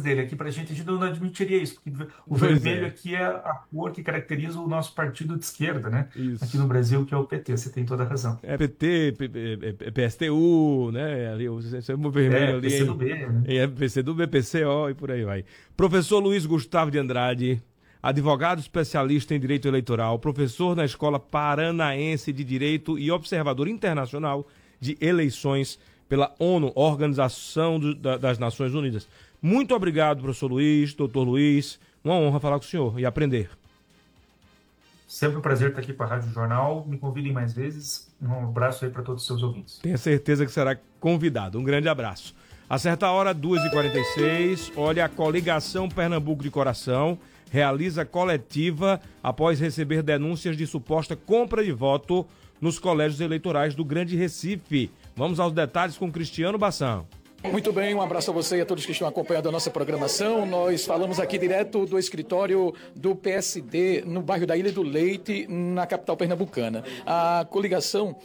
dele. Aqui pra gente, a gente não admitiria isso, porque o Pois vermelho é, aqui é a cor que caracteriza o nosso partido de esquerda, né? Aqui no isso. Brasil, que é o PT. Você tem toda a razão. É PT, PSTU, né? Ali, o vermelho É, ali PCdoB, né? em PCdoB, PCO e por aí vai. Professor Luiz Gustavo de Andrade, advogado especialista em direito eleitoral, professor na Escola Paranaense de Direito e observador internacional de eleições pela ONU, Organização das Nações Unidas. Muito obrigado, professor Luiz, doutor Luiz. Uma honra falar com o senhor e aprender. Sempre um prazer estar aqui para a Rádio Jornal. Me convidem mais vezes. Um abraço aí para todos os seus ouvintes. Tenho certeza que será convidado. Um grande abraço. Acerta a hora, 2h46. Olha, a coligação Pernambuco de Coração realiza coletiva após receber denúncias de suposta compra de voto nos colégios eleitorais do Grande Recife. Vamos aos detalhes com Cristiano Bassão. Muito bem, um abraço a você e a todos que estão acompanhando a nossa programação. Nós falamos aqui direto do escritório do PSD no bairro da Ilha do Leite, na capital pernambucana. A coligação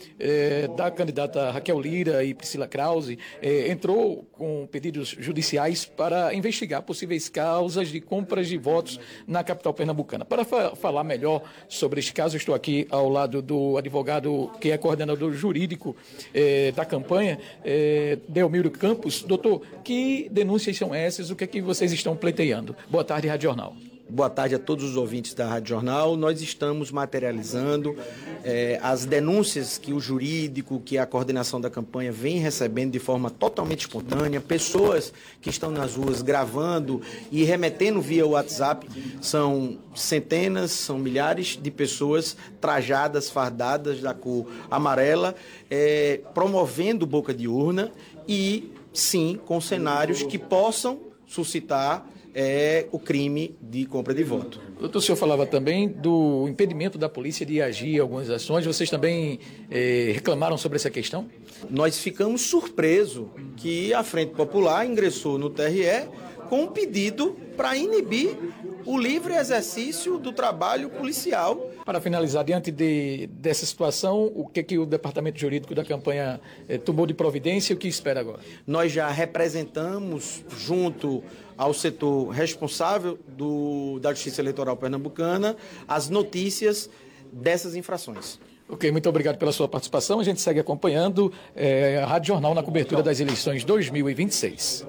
da candidata Raquel Lira e Priscila Krause entrou com pedidos judiciais para investigar possíveis causas de compras de votos na capital pernambucana. Para falar melhor sobre este caso, estou aqui ao lado do advogado que é coordenador jurídico da campanha, Delmiro Campos. Doutor, que denúncias são essas? O que é que vocês estão pleiteando? Boa tarde, Rádio Jornal. Boa tarde a todos os ouvintes da Rádio Jornal. Nós estamos materializando as denúncias que o jurídico, que a coordenação da campanha vem recebendo de forma totalmente espontânea. Pessoas que estão nas ruas gravando e remetendo via WhatsApp. São centenas, são milhares de pessoas trajadas, fardadas da cor amarela, promovendo boca de urna e, sim, com cenários que possam suscitar o crime de compra de voto. Doutor, o senhor falava também do impedimento da polícia de agir em algumas ações. Vocês também reclamaram sobre essa questão? Nós ficamos surpresos que a Frente Popular ingressou no TRE com um pedido para inibir o livre exercício do trabalho policial. Para finalizar, diante dessa situação, o que o Departamento Jurídico da campanha tomou de providência e o que espera agora? Nós já representamos, junto ao setor responsável da Justiça Eleitoral Pernambucana, as notícias dessas infrações. Ok, muito obrigado pela sua participação. A gente segue acompanhando a Rádio Jornal na cobertura das eleições 2026.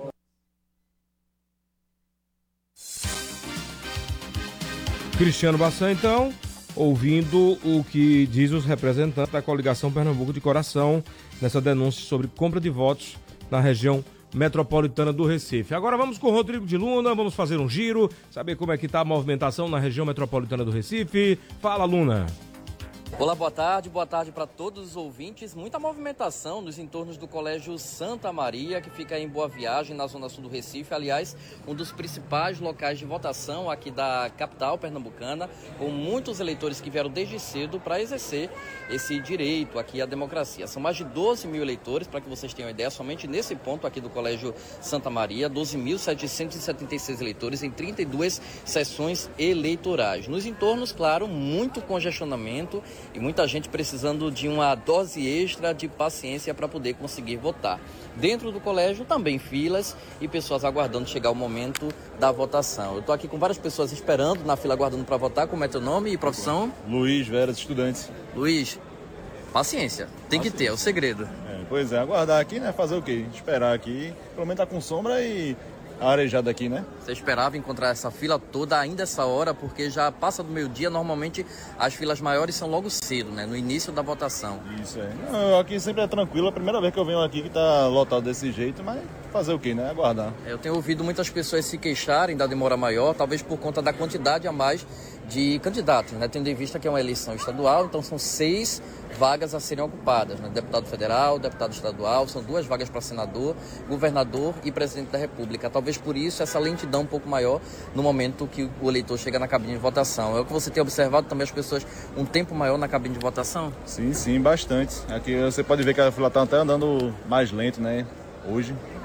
Cristiano Bassão, então, ouvindo o que diz os representantes da coligação Pernambuco de Coração nessa denúncia sobre compra de votos na região metropolitana do Recife. Agora vamos com o Rodrigo de Luna, vamos fazer um giro, saber como é que está a movimentação na região metropolitana do Recife. Fala, Luna. Olá, boa tarde para todos os ouvintes. Muita movimentação nos entornos do Colégio Santa Maria, que fica em Boa Viagem, na zona sul do Recife. Aliás, um dos principais locais de votação aqui da capital pernambucana, com muitos eleitores que vieram desde cedo para exercer esse direito aqui à democracia. São mais de 12 mil eleitores, para que vocês tenham uma ideia, somente nesse ponto aqui do Colégio Santa Maria, 12.776 eleitores em 32 sessões eleitorais. Nos entornos, claro, muito congestionamento e muita gente precisando de uma dose extra de paciência para poder conseguir votar. Dentro do colégio também filas e pessoas aguardando chegar o momento da votação. Eu estou aqui com várias pessoas esperando na fila, aguardando para votar. Como é teu nome e profissão? Luiz, Veras, estudantes. Luiz, paciência. Tem que ter, é o segredo. Pois é, aguardar aqui, né? Fazer o quê? Esperar aqui. Pelo menos tá com sombra e arejado aqui, né? Você esperava encontrar essa fila toda ainda essa hora, porque já passa do meio-dia, normalmente as filas maiores são logo cedo, né? No início da votação. Isso é. Não, aqui sempre é tranquilo, é a primeira vez que eu venho aqui que tá lotado desse jeito, mas fazer o quê, né? Aguardar. Eu tenho ouvido muitas pessoas se queixarem da demora maior, talvez por conta da quantidade a mais de candidatos, né? Tendo em vista que é uma eleição estadual, então são 6 vagas a serem ocupadas, né? Deputado federal, deputado estadual, são 2 vagas para senador, governador e presidente da República. Talvez por isso essa lentidão um pouco maior no momento que o eleitor chega na cabine de votação. É o que você tem observado também, as pessoas um tempo maior na cabine de votação? Sim, bastante. Aqui você pode ver que a fila tá até andando mais lento, né? Hoje.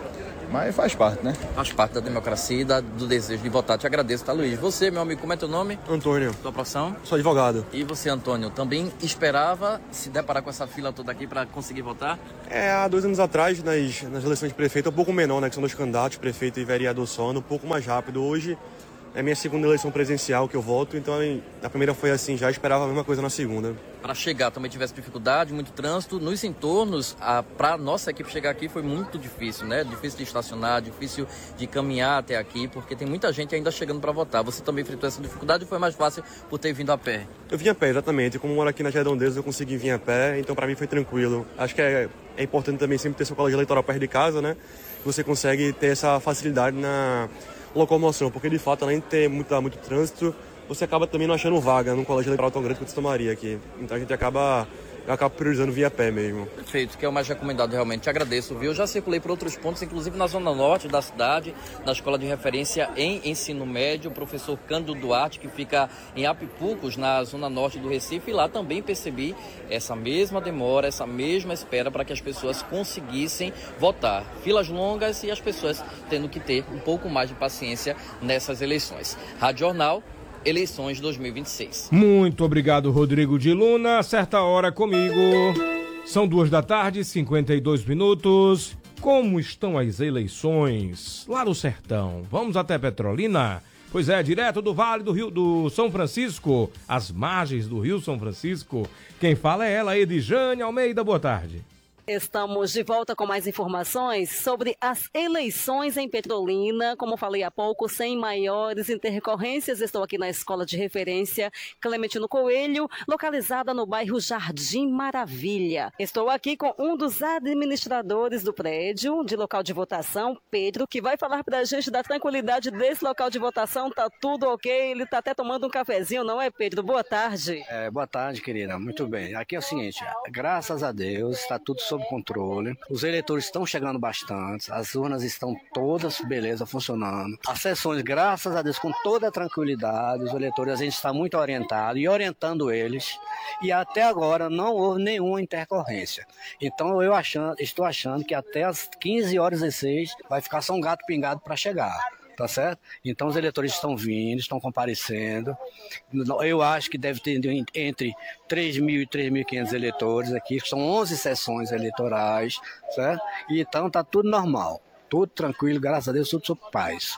Mas faz parte, né? Faz parte da democracia e do desejo de votar. Te agradeço, tá, Luiz? Você, meu amigo, como é teu nome? Antônio. Tua profissão? Sou advogado. E você, Antônio, também esperava se deparar com essa fila toda aqui para conseguir votar? Há 2 anos atrás, nas eleições de prefeito, é um pouco menor, né? Que são 2 candidatos, prefeito e vereador só, um pouco mais rápido. Hoje é minha segunda eleição presencial que eu voto, então a primeira foi assim, já esperava a mesma coisa na segunda. Para chegar também tivesse dificuldade, muito trânsito. Nos entornos, para nossa equipe chegar aqui foi muito difícil, né? Difícil de estacionar, difícil de caminhar até aqui, porque tem muita gente ainda chegando para votar. Você também enfrentou essa dificuldade ou foi mais fácil por ter vindo a pé? Eu vim a pé, exatamente. Como eu moro aqui nas Redondezas, eu consegui vir a pé, então para mim foi tranquilo. Acho que é importante também sempre ter seu colégio eleitoral perto de casa, né? Você consegue ter essa facilidade na locomoção, porque de fato, além de ter muito trânsito, você acaba também não achando vaga num colégio eleitoral tão grande quanto Santa Maria aqui. Então a gente acaba priorizando vir a pé mesmo. Perfeito, que é o mais recomendado realmente. Te agradeço, viu? Eu já circulei por outros pontos, inclusive na zona norte da cidade, na escola de referência em ensino médio, o professor Cândido Duarte, que fica em Apipucos, na zona norte do Recife, e lá também percebi essa mesma demora, essa mesma espera para que as pessoas conseguissem votar. Filas longas e as pessoas tendo que ter um pouco mais de paciência nessas eleições. Rádio Jornal, eleições 2026. Muito obrigado, Rodrigo de Luna. Certa hora comigo. São 2h52. Como estão as eleições lá no sertão? Vamos até Petrolina? Pois é, direto do Vale do Rio do São Francisco, às margens do Rio São Francisco. Quem fala é ela, Edjane Almeida. Boa tarde. Estamos de volta com mais informações sobre as eleições em Petrolina. Como falei há pouco, sem maiores intercorrências, estou aqui na Escola de Referência Clementino Coelho, localizada no bairro Jardim Maravilha. Estou aqui com um dos administradores do prédio de local de votação, Pedro, que vai falar para a gente da tranquilidade desse local de votação. Tá tudo ok? Ele está até tomando um cafezinho, não é, Pedro? Boa tarde. Boa tarde, querida. Muito bem. Aqui é o seguinte, graças a Deus, está tudo sob controle. Os eleitores estão chegando bastante, as urnas estão todas, beleza, funcionando. As sessões, graças a Deus, com toda a tranquilidade, os eleitores, a gente está muito orientado e orientando eles, e até agora não houve nenhuma intercorrência. Então estou achando que até as 15h16 vai ficar só um gato pingado para chegar. Tá certo? Então os eleitores estão vindo, estão comparecendo. Eu acho que deve ter entre 3.000 e 3.500 eleitores aqui, são 11 sessões eleitorais, certo? E então tá tudo normal, tudo tranquilo, graças a Deus, tudo sob paz.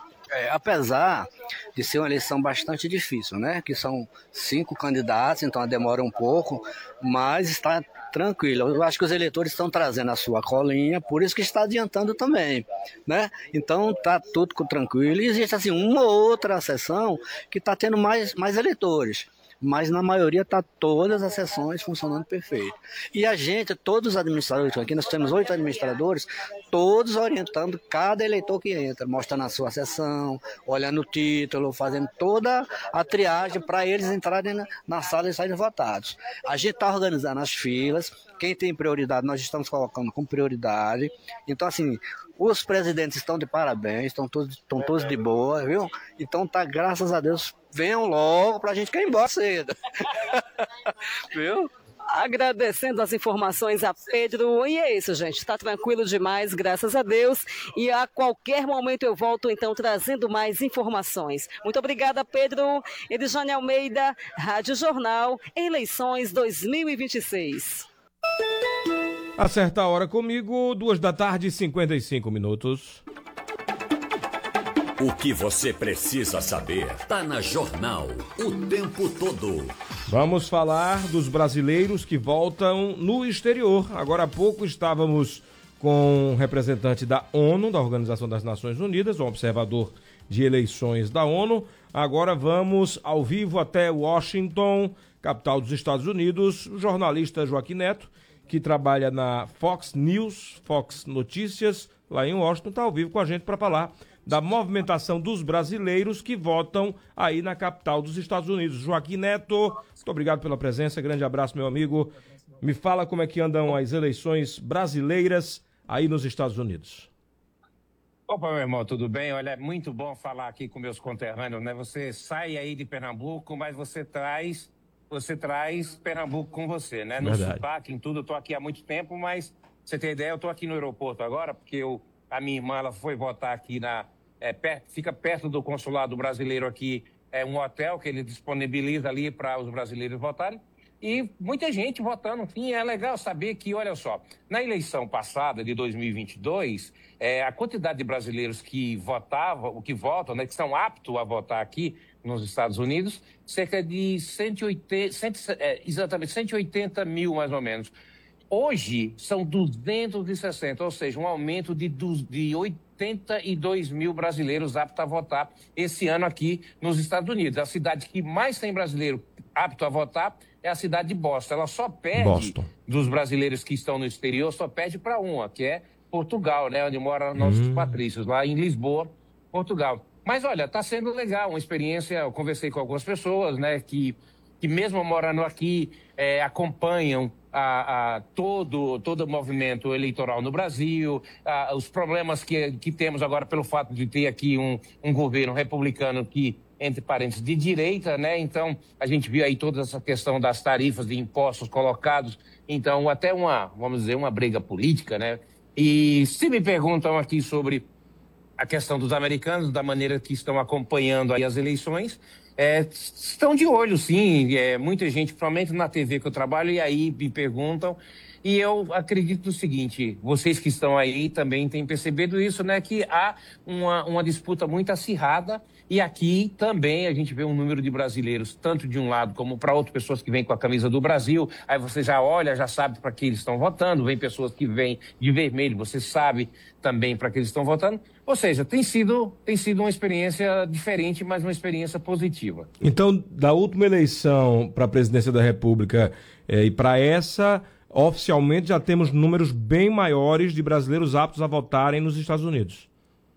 Apesar de ser uma eleição bastante difícil, né? Que são 5 candidatos, então demora um pouco, mas está tranquilo. Eu acho que os eleitores estão trazendo a sua colinha, por isso que está adiantando também, né? Então tá tudo tranquilo. E existe assim uma ou outra sessão que está tendo mais eleitores, mas na maioria está todas as sessões funcionando perfeito. E a gente, todos os administradores aqui, nós temos 8 administradores, todos orientando cada eleitor que entra, mostrando a sua sessão, olhando o título, fazendo toda a triagem para eles entrarem na sala e saírem votados. A gente está organizando as filas, quem tem prioridade nós estamos colocando com prioridade. Então assim, os presidentes estão de parabéns, estão todos de boa, viu? Então tá, graças a Deus, venham logo pra gente ir embora cedo. Viu? Agradecendo as informações a Pedro. E é isso, gente. Está tranquilo demais, graças a Deus. E a qualquer momento eu volto, então, trazendo mais informações. Muito obrigada, Pedro. Edjane Almeida, Rádio Jornal, eleições 2026. A certa hora comigo, 2h55. O que você precisa saber tá na Jornal o tempo todo. Vamos falar dos brasileiros que voltam no exterior. Agora há pouco estávamos com um representante da ONU, da Organização das Nações Unidas, um observador de eleições da ONU. Agora vamos ao vivo até Washington, capital dos Estados Unidos, o jornalista Joaquim Neto, que trabalha na Fox News, Fox Notícias, lá em Washington, está ao vivo com a gente para falar da movimentação dos brasileiros que votam aí na capital dos Estados Unidos. Joaquim Neto, muito obrigado pela presença, grande abraço, meu amigo. Me fala como é que andam as eleições brasileiras aí nos Estados Unidos. Opa, meu irmão, tudo bem? Olha, é muito bom falar aqui com meus conterrâneos, né? Você sai aí de Pernambuco, mas você traz Pernambuco com você, né? No sotaque, em tudo, eu tô aqui há muito tempo, mas, pra você ter ideia, eu tô aqui no aeroporto agora, porque eu A minha irmã, ela foi votar aqui fica perto do consulado brasileiro aqui, um hotel que ele disponibiliza ali para os brasileiros votarem. E muita gente votando. Enfim, é legal saber que, olha só, na eleição passada de 2022, a quantidade de brasileiros que votam, né, que são aptos a votar aqui nos Estados Unidos, cerca de 180 mil, mais ou menos. Hoje, são 260, ou seja, um aumento de 82 mil brasileiros aptos a votar esse ano aqui nos Estados Unidos. A cidade que mais tem brasileiro apto a votar é a cidade de Boston. Ela só perde dos brasileiros que estão no exterior, só perde para uma, que é Portugal, né, onde moram nossos patrícios, lá em Lisboa, Portugal. Mas, olha, está sendo legal, uma experiência. Eu conversei com algumas pessoas, né, que mesmo morando aqui, acompanham todo o movimento eleitoral no Brasil, os problemas que temos agora pelo fato de ter aqui um governo republicano que, entre parênteses, de direita, né? Então, a gente viu aí toda essa questão das tarifas de impostos colocados, então até vamos dizer, uma briga política, né? E se me perguntam aqui sobre a questão dos americanos, da maneira que estão acompanhando aí as eleições, estão de olho, sim. Muita gente, principalmente na TV que eu trabalho, e aí me perguntam. E eu acredito o seguinte, vocês que estão aí também têm percebido isso, né? Que há uma disputa muito acirrada. E aqui também a gente vê um número de brasileiros, tanto de um lado como para outras pessoas que vêm com a camisa do Brasil. Aí você já olha, já sabe para que eles estão votando. Vem pessoas que vêm de vermelho, você sabe também para que eles estão votando. Ou seja, tem sido uma experiência diferente, mas uma experiência positiva. Então, da última eleição para a presidência da República e para essa, oficialmente já temos números bem maiores de brasileiros aptos a votarem nos Estados Unidos.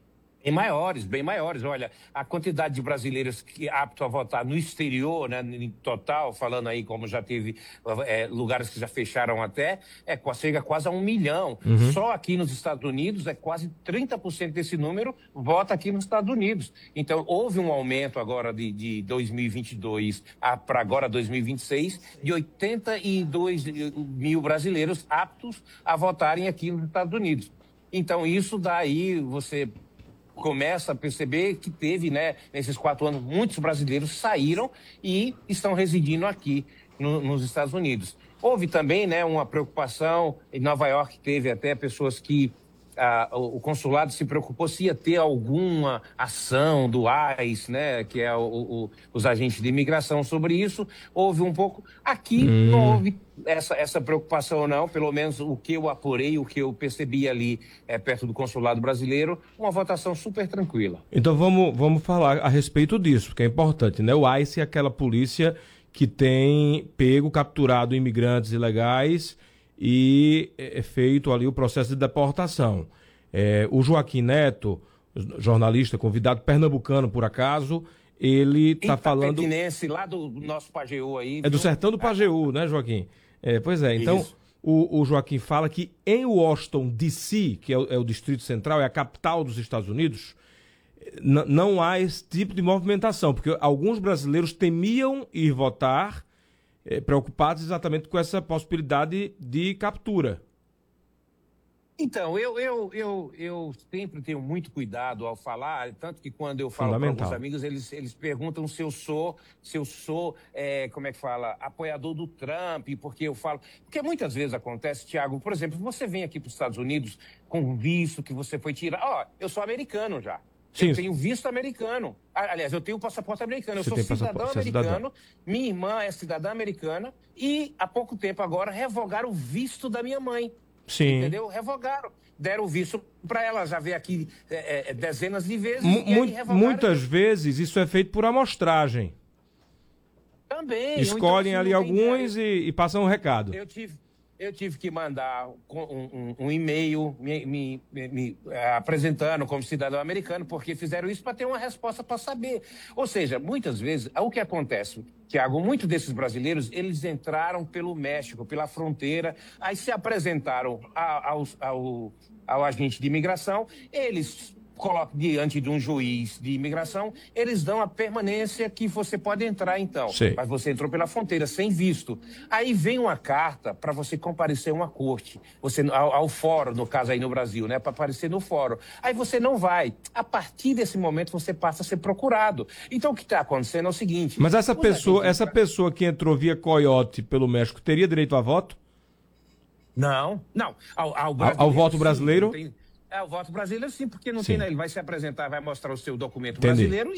Bem maiores. Olha, a quantidade de brasileiros aptos a votar no exterior, né, em total, falando aí como já teve lugares que já fecharam até, chega quase a 1 milhão. Só aqui nos Estados Unidos, quase 30% desse número vota aqui nos Estados Unidos. Então, houve um aumento agora de 2022 para agora 2026 de 82 mil brasileiros aptos a votarem aqui nos Estados Unidos. Então, isso daí você começa a perceber que teve, né, nesses 4 anos, muitos brasileiros saíram e estão residindo aqui nos Estados Unidos. Houve também, né, uma preocupação, em Nova York teve até pessoas que o consulado se preocupou se ia ter alguma ação do ICE, né, que é os agentes de imigração sobre isso. Houve um pouco. Aqui não houve essa preocupação, não. Pelo menos o que eu apurei, o que eu percebi ali perto do consulado brasileiro, uma votação super tranquila. Então vamos falar a respeito disso, porque é importante, né? O ICE é aquela polícia que tem capturado imigrantes ilegais e é feito ali o processo de deportação. O Joaquim Neto, jornalista convidado pernambucano por acaso, ele está falando... lá do nosso Pajeú aí. É do sertão do Pajeú, né, Joaquim? Pois é, então o Joaquim fala que em Washington, D.C., que é o Distrito Central, é a capital dos Estados Unidos, não há esse tipo de movimentação, porque alguns brasileiros temiam ir votar preocupados exatamente com essa possibilidade de captura. Então, eu sempre tenho muito cuidado ao falar, tanto que quando eu falo para alguns amigos, eles perguntam se eu sou, como é que fala, apoiador do Trump, porque eu falo... Porque muitas vezes acontece, Thiago, por exemplo, você vem aqui para os Estados Unidos com visto que você foi tirar... eu sou americano já. Sim. Eu tenho visto americano. Aliás, eu tenho passaporte americano. Eu sou cidadão americano. Minha irmã é cidadã americana. E, há pouco tempo agora, revogaram o visto da minha mãe. Sim. Entendeu? Revogaram. Deram o visto para ela. Já veio aqui dezenas de vezes. Muitas vezes isso é feito por amostragem. Também. Escolhem ali alguns e passam um recado. Eu tive que mandar um e-mail me apresentando como cidadão americano, porque fizeram isso para ter uma resposta para saber. Ou seja, muitas vezes, o que acontece, Tiago, muitos desses brasileiros, eles entraram pelo México, pela fronteira, aí se apresentaram ao agente de imigração, eles coloca diante de um juiz de imigração, eles dão a permanência que você pode entrar então. Sim. Mas você entrou pela fronteira sem visto. Aí vem uma carta para você comparecer a uma corte, você ao fórum, no caso aí no Brasil, né, para aparecer no fórum. Aí você não vai. A partir desse momento você passa a ser procurado. Então o que está acontecendo é o seguinte... Mas essa pessoa que entrou via coiote pelo México teria direito a voto? Não. Ao voto brasileiro? O voto brasileiro sim, porque não Sim. tem, né? Ele vai se apresentar, vai mostrar o seu documento Entendi. brasileiro